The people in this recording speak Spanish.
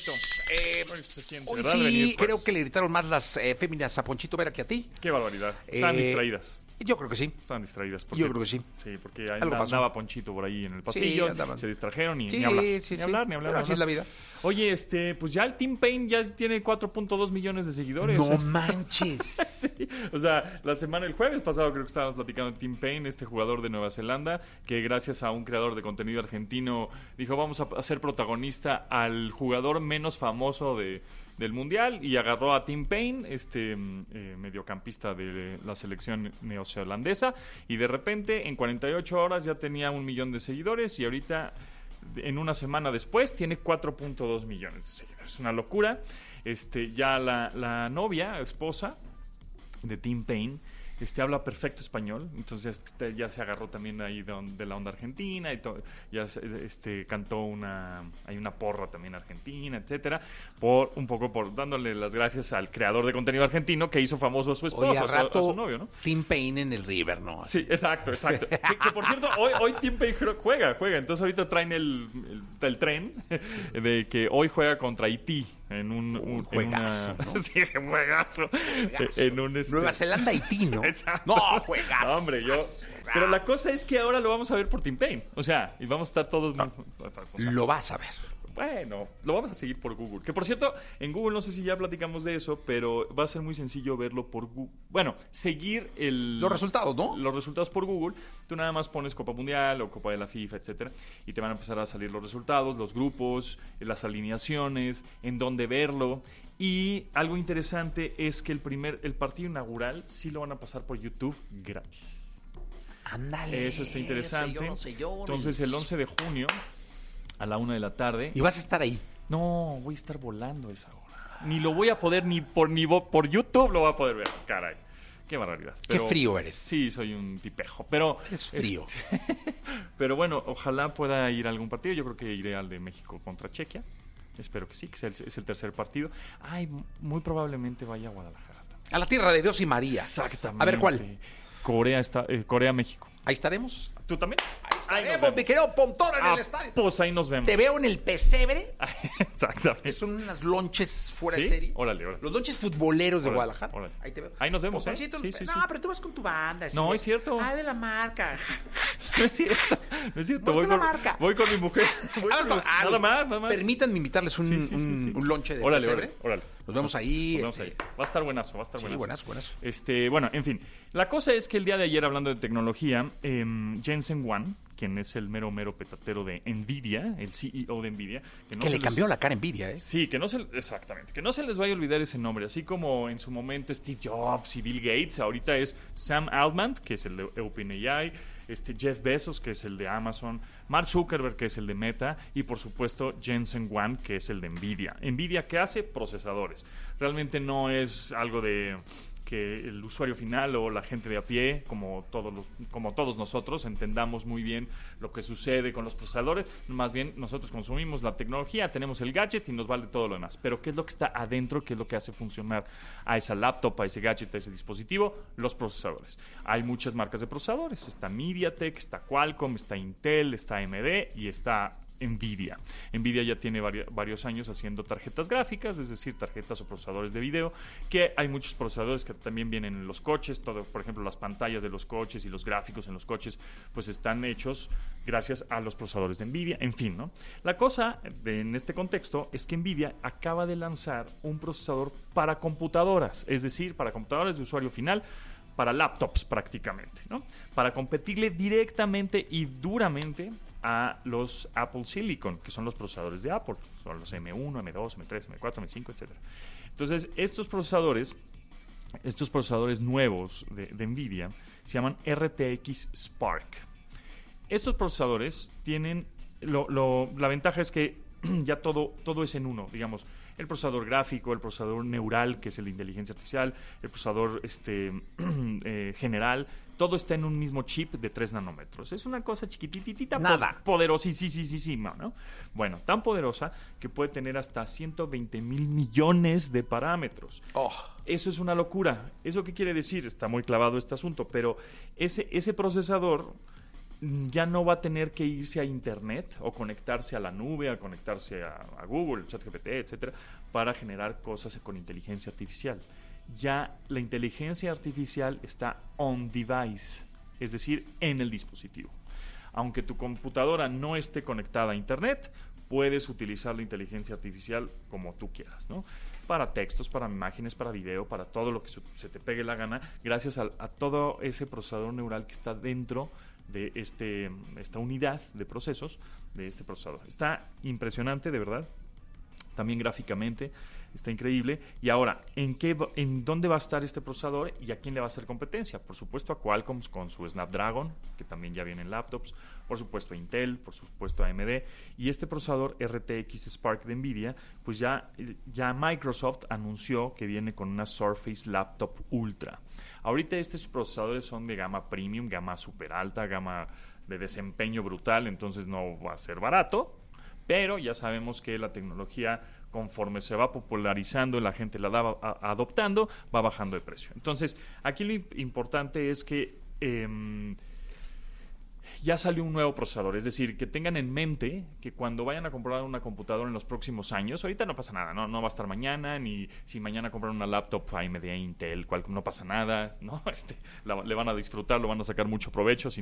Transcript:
bonito. Se siente, Hoy ¿verdad? sí, Venir, pues. creo que le gritaron más las féminas a Ponchito Vera que a ti. Qué barbaridad. Estaban distraídas. Yo creo que sí. Estaban distraídas. Yo creo que sí. Sí, porque Algo pasó. andaba Ponchito por ahí en el pasillo. andaban. Se distrajeron y Sí, ni hablar. sí, ni sí. hablar, ni hablar. Pero ni así es hablar. la vida. Oye, pues ya el Tim Payne ya tiene 4.2 millones de seguidores. No manches. Sí, o sea, el jueves pasado creo que estábamos platicando de Tim Payne, este jugador de Nueva Zelanda, que gracias a un creador de contenido argentino dijo, vamos a hacer protagonista al jugador menos famoso del Mundial, y agarró a Tim Payne, mediocampista de la selección neozelandesa, y de repente en 48 horas ya tenía 1 millón de seguidores, y ahorita en una semana después tiene 4.2 millones de seguidores. Es una locura. Ya la novia, esposa de Tim Payne, habla perfecto español, entonces ya se agarró también ahí de la onda argentina y todo, ya cantó hay una porra también argentina, etcétera, por dándole las gracias al creador de contenido argentino que hizo famoso a su esposo, Oye, a a su novio, ¿no? Tim Payne en el River, ¿no? Sí, exacto. que por cierto, hoy Tim Payne juega, entonces ahorita traen el tren de que hoy juega contra Haití en un juegazo, ¿no? Sí, juegazo. En un Nueva Zelanda, Haití, ¿no? Exacto. No, juegazo. No, hombre, pero la cosa es que ahora lo vamos a ver por Tim Payne. O sea, y vamos a estar todos... Lo vas a ver. Bueno, lo vamos a seguir por Google. Que por cierto, en Google no sé si ya platicamos de eso, pero va a ser muy sencillo verlo por Google. Bueno, seguir los resultados, ¿no? Los resultados por Google. Tú nada más pones Copa Mundial o Copa de la FIFA, etcétera, y te van a empezar a salir los resultados, los grupos, las alineaciones, en dónde verlo. Y algo interesante es que el partido inaugural sí lo van a pasar por YouTube gratis. Ándale. Eso está interesante. Señores. Entonces, el 11 de junio a la 1 de la tarde. ¿Y vas a estar ahí? No, voy a estar volando a esa hora. Ni lo voy a poder, ni por YouTube lo voy a poder ver. Caray, qué barbaridad. Qué frío eres. Sí, soy un tipejo, pero... Es frío. Pero bueno, ojalá pueda ir a algún partido. Yo creo que iré al de México contra Chequia. Espero que sí, que es el tercer partido. Ay, muy probablemente vaya a Guadalajara también. A la tierra de Dios y María. Exactamente. A ver, ¿cuál? Corea-México. Ahí estaremos. ¿Tú también? Ahí estaremos, mi querido Pontón, en el estadio. Pues ahí nos vemos. Te veo en el pesebre. Exactamente. Que son unas lonches fuera ¿Sí? de serie. Órale. Los lonches futboleros de Órale, Guadalajara. órale. Ahí te veo. Ahí nos vemos, Ponchito, Sí. No, pero tú vas con tu banda. así No, de, es cierto. de la marca. No es cierto. No es cierto. Voy con la marca. Voy con mi mujer. Nada más. Permítanme invitarles un lonche de pesebre. Órale. Nos vemos ahí. Va a estar buenazo, Sí, buenazo. Bueno, en fin. La cosa es que el día de ayer, hablando de tecnología, Jensen Huang, quien es el mero petatero de NVIDIA, el CEO de NVIDIA... Que le cambió la cara a NVIDIA, ¿eh? Sí, exactamente. Que no se les vaya a olvidar ese nombre. Así como en su momento Steve Jobs y Bill Gates, ahorita es Sam Altman, que es el de OpenAI, Jeff Bezos, que es el de Amazon, Mark Zuckerberg, que es el de Meta, y por supuesto Jensen Huang, que es el de NVIDIA. NVIDIA, ¿qué hace? Procesadores. Realmente no es algo de que el usuario final o la gente de a pie, como todos nosotros, entendamos muy bien lo que sucede con los procesadores. Más bien, nosotros consumimos la tecnología, tenemos el gadget y nos vale todo lo demás. Pero ¿qué es lo que está adentro? ¿Qué es lo que hace funcionar a esa laptop, a ese gadget, a ese dispositivo? Los procesadores. Hay muchas marcas de procesadores. Está MediaTek, está Qualcomm, está Intel, está AMD y está NVIDIA. NVIDIA ya tiene varios años haciendo tarjetas gráficas, es decir, tarjetas o procesadores de video, que hay muchos procesadores que también vienen en los coches, por ejemplo, las pantallas de los coches y los gráficos en los coches, pues están hechos gracias a los procesadores de NVIDIA, en fin, ¿no? La cosa en este contexto es que NVIDIA acaba de lanzar un procesador para computadoras, es decir, para computadoras de usuario final, para laptops prácticamente, ¿no? Para competirle directamente y duramente a los Apple Silicon, que son los procesadores de Apple, son los M1, M2, M3, M4, M5, etc. Entonces, estos procesadores nuevos de NVIDIA se llaman RTX Spark. Estos procesadores tienen, la ventaja es que ya todo es en uno, digamos. El procesador gráfico, el procesador neural, que es el de inteligencia artificial, el procesador general, todo está en un mismo chip de 3 nanómetros. Es una cosa chiquititita, poderosísima, ¿no? Bueno, tan poderosa que puede tener hasta 120,000 millones de parámetros. Eso es una locura. ¿Eso qué quiere decir? Está muy clavado este asunto, pero ese procesador ya no va a tener que irse a internet o conectarse a la nube, a conectarse a Google, ChatGPT, etcétera, para generar cosas con inteligencia artificial. Ya la inteligencia artificial está on device, es decir, en el dispositivo. Aunque tu computadora no esté conectada a internet, puedes utilizar la inteligencia artificial como tú quieras, ¿no? Para textos, para imágenes, para video, para todo lo que se te pegue la gana, gracias a todo ese procesador neural que está dentro de esta unidad de procesos de este procesador. Está impresionante, de verdad. También gráficamente está increíble. Y ahora, ¿en dónde va a estar este procesador y a quién le va a hacer competencia? Por supuesto a Qualcomm con su Snapdragon, que también ya viene en laptops. Por supuesto a Intel, por supuesto a AMD. Y este procesador RTX Spark de Nvidia, pues ya Microsoft anunció que viene con una Surface Laptop Ultra. Ahorita estos procesadores son de gama premium, gama super alta, gama de desempeño brutal, entonces no va a ser barato. Pero ya sabemos que la tecnología, conforme se va popularizando y la gente la va adoptando, va bajando de precio. Entonces, aquí lo importante es que ya salió un nuevo procesador. Es decir, que tengan en mente que cuando vayan a comprar una computadora en los próximos años, ahorita no pasa nada, no va a estar mañana, ni si mañana compran una laptop AMD, Intel, no pasa nada, ¿no? Le van a disfrutar, lo van a sacar mucho provecho,